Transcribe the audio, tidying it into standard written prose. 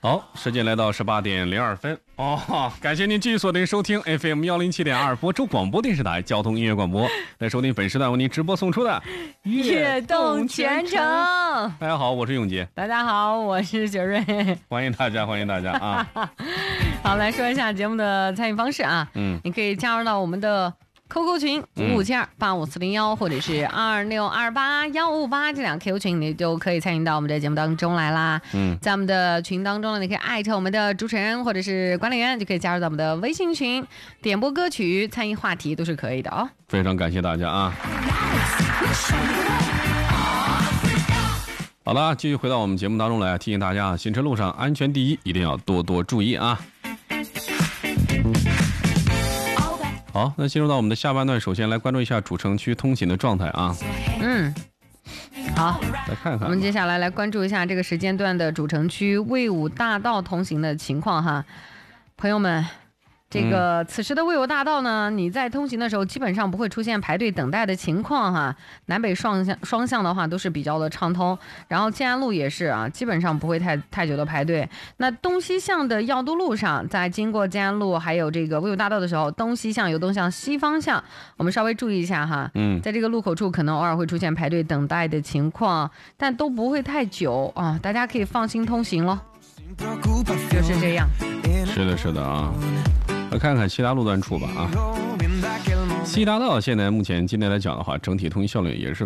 好，时间来到18:02哦，感谢您继续锁定收听 FM 107.2播州广播电视台交通音乐广播，来收听本时段为您直播送出的悦动全程。 大家好，我是永杰。 大家好，我是雪瑞。 欢迎大家，欢迎大家啊！ 好，来说一下节目的参与方式啊。你可以加入到我们的QQ 群5572854401，或者是26281558这两 QQ 群，你就可以参与到我们的节目当中来啦。在我们的群当中呢，你可以艾特我们的主持人或者是管理员，就可以加入到我们的微信群，点播歌曲、参与话题都是可以的哦。 非常感谢大家啊！好了，继续回到我们节目当中来，提醒大家行车路上安全第一，一定要多多注意啊！好，那进入到我们的下半段，首先来关注一下主城区通行的状态啊。 好， 来看看。 我们接下来关注一下这个时间段的主城区魏武大道通行的情况哈，朋友们。这个此时的魏武大道呢，你在通行的时候基本上不会出现排队等待的情况哈，南北双向的话都是比较的畅通，然后建安路也是啊，基本上不会太久的排队。那东西向的耀都路上，在经过建安路还有这个魏武大道的时候，东西向有东向西方向，我们稍微注意一下哈。在这个路口处可能偶尔会出现排队等待的情况，但都不会太久啊，大家可以放心通行咯。就是这样。 是的啊。来看看西大路段处吧啊。西大道现在目前今天来讲的话，整体通行效率也是